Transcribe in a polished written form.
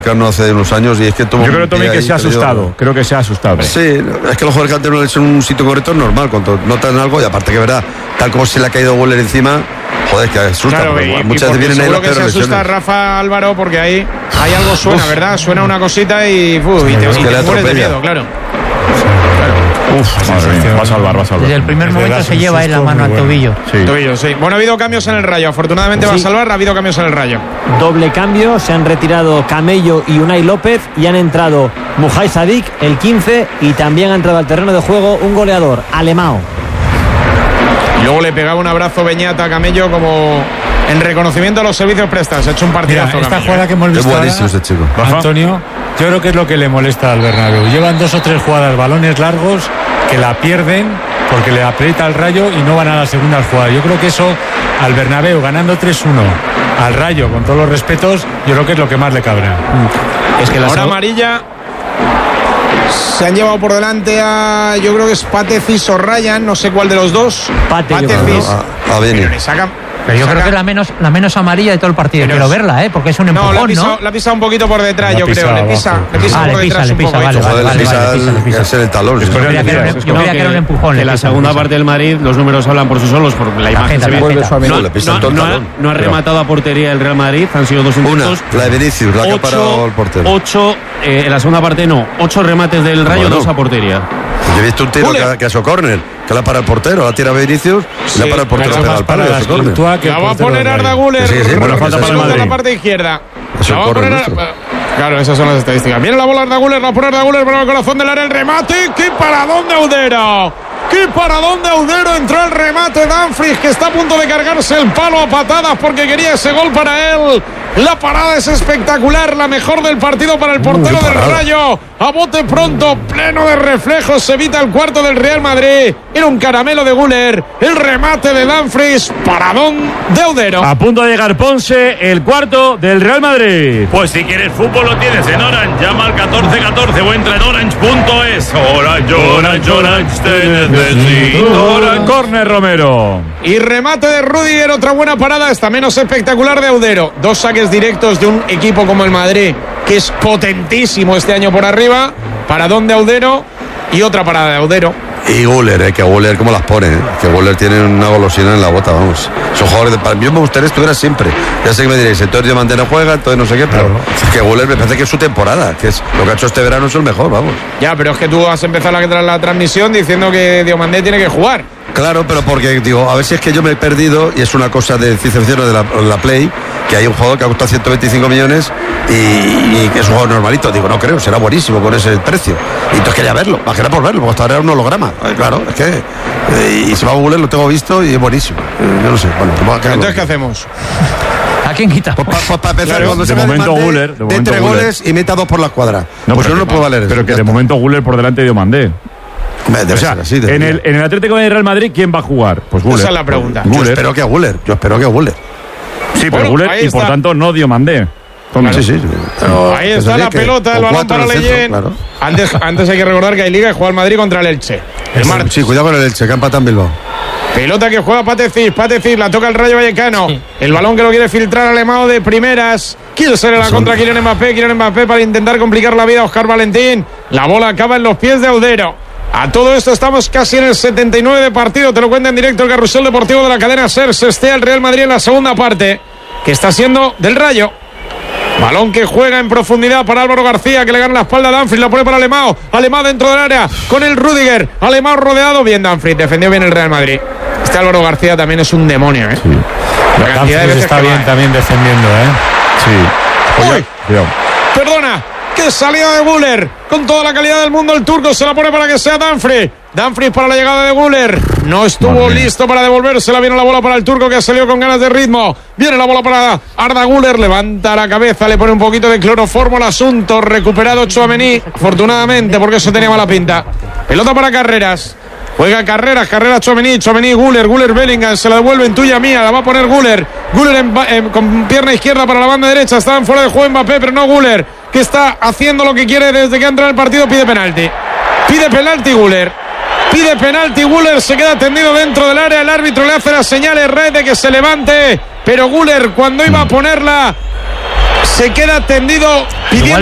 no hace unos años y es que yo creo también que se ha asustado. Creo que se ha asustado. Sí, es que los jugadores que antes no en un sitio correcto es normal, cuando notan algo, y aparte que verdad, tal como se le ha caído Güler encima, joder, que asusta. Claro, muchas veces vienen ahí las peores lesiones. Seguro que se asusta Rafa, Álvaro, porque ahí hay algo suena, ¿verdad? Suena una cosita y te mueres de miedo, claro. Va a salvar. Desde el primer momento se lleva en la mano al tobillo. Tobillo, sí. Bueno, ha habido cambios en el Rayo. Afortunadamente va a salvar, ha habido cambios en el Rayo. Doble cambio, se han retirado Camello y Unai López y han entrado Mujay Sadik, el 15, y también ha entrado al terreno de juego un goleador, Alemão. Y luego le pegaba un abrazo Beñat a Camello como en reconocimiento a los servicios prestados. Ha hecho un partidazo. Mira, esta jugada que hemos visto ahora, ese chico. Antonio, yo creo que es lo que le molesta al Bernabéu. Llevan 2 o 3 jugadas, balones largos, que la pierden porque le aprieta el Rayo y no van a la segunda jugada. Yo creo que eso al Bernabéu, ganando 3-1 al Rayo, con todos los respetos, yo creo que es lo que más le cabrea. Es que ahora amarilla. Se han llevado por delante a, yo creo que es Patecis o Ryan, no sé cuál de los dos. Patecis. A Beni. Pero yo creo que es la menos amarilla de todo el partido. Quiero verla, porque es un empujón, ¿no? La pisa un poquito por detrás, yo creo. Le pisa por detrás un poco. Es el talón. Yo creía que era un empujón. En la segunda parte del Madrid los números hablan por sí solos, por la imagen se ve. No ha rematado a portería el Real Madrid, han sido 2 intentos. La de Vinicius, la que ha parado el portero. 8, en la segunda parte no, 8 remates del Rayo, 2 a portería. Yo he visto un tiro que ha sido córner, que la para el portero, la tira Vinicius y la para el portero, pega al palo. La va a poner Arda Güler. Buena falta para el Madrid. La parte izquierda. Claro, esas son las estadísticas. Viene la bola Arda Güler, la pone Arda Güler para el corazón del área, el remate. ¡Qué paradón de Audero! ¡Qué paradón de Audero! Entró el remate Dumfries, que está a punto de cargarse el palo a patadas porque quería ese gol para él. La parada es espectacular, la mejor del partido para el portero del Rayo. A bote pronto, pleno de reflejos, se evita el cuarto del Real Madrid. Era un caramelo de Güler, el remate de Dumfries, paradón de Audero. A punto de llegar Ponce, el cuarto del Real Madrid. Pues si quieres fútbol lo tienes en Orange, llama al 1414 o entra en orange.es. Orange, te necesito. Córner Romero. Y remate de Rüdiger, otra buena parada, esta menos espectacular de Audero. 2 saques directos de un equipo como el Madrid, que es potentísimo este año por arriba. Paradón de Audero y otra parada de Audero. Y Güler, que Güler cómo las pone, que Güler tiene una golosina en la bota, vamos. Son jugadores para mí me gustaría que estuviera siempre. Ya sé que me diréis, entonces Diomandé no juega, entonces no sé qué, pero es que Güler me parece que es su temporada, que es lo que ha hecho este verano, es el mejor, vamos. Ya, pero es que tú has empezado la transmisión diciendo que Diomandé tiene que jugar. Claro, pero porque digo, a ver si es que yo me he perdido y es una cosa de ciencia ficción de la Play, que hay un jugador que ha costado 125 millones y que es un jugador normalito. Digo, no creo, será buenísimo con ese precio. Y entonces quería verlo, más que era por verlo, porque hasta ahora era un holograma. Claro, es que y se va a Güler, lo tengo visto y es buenísimo. Yo no sé, bueno, entonces ¿qué hacemos? ¿A quién quita? Pues para empezar, claro, cuando de se momento Güler, de entre goles y meta 2 por la escuadra. No, pues yo no puedo valer eso. Pero que de momento Güler por delante de Diomandé. Debe ser así, en el Atlético de Real Madrid, ¿quién va a jugar? Pues Güler. Esa es la pregunta. Yo espero que a Güler. Sí, pero Güler y por tanto no Diomandé. Claro. Sí. Pero ahí está la pelota, el balón para Leyen. Claro. Antes hay que recordar que hay liga y juega el Madrid contra el Elche. Sí, cuidado con el Elche, que empata en Bilbao. Pelota que juega Patecis, la toca el Rayo Vallecano. Sí. El balón que lo quiere filtrar Alemão de primeras. Quiere ser en la contra Kylian Mbappé para intentar complicar la vida a Óscar Valentín. La bola acaba en los pies de Audero. A todo esto estamos casi en el 79 de partido. Te lo cuenta en directo el Carrusel Deportivo de la cadena SER. Se estea el Real Madrid en la segunda parte, que está siendo del Rayo. Balón que juega en profundidad para Álvaro García, que le gana la espalda a Dumfries, la pone para Alemão. Alemão dentro del área con el Rüdiger. Alemão rodeado, bien Dumfries, defendió bien el Real Madrid. Este Álvaro García también es un demonio, ¿eh? Sí. La cantidad de veces está bien también defendiendo, ¿eh? Sí. Cuidado. Perdona. ¡Qué salida de Güler! Con toda la calidad del mundo el turco se la pone para que sea Dumfries. Dumfries para la llegada de Güler. No estuvo listo para devolvérsela. Viene la bola para el turco, que ha salido con ganas de ritmo. Viene la bola para Arda Güler. Levanta la cabeza, le pone un poquito de cloroformo al asunto. Recuperado Tchouaméni, afortunadamente, porque eso tenía mala pinta. Pelota para Carreras. Juega Carreras Tchouaméni, Güler Bellingham, se la devuelve en tuya mía, la va a poner Güler con pierna izquierda para la banda derecha, estaban fuera de juego Mbappé, pero no Güler, que está haciendo lo que quiere desde que entra en el partido, pide penalti Güler, se queda tendido dentro del área, el árbitro le hace las señales red de que se levante, pero Güler cuando iba a ponerla se queda tendido pidiendo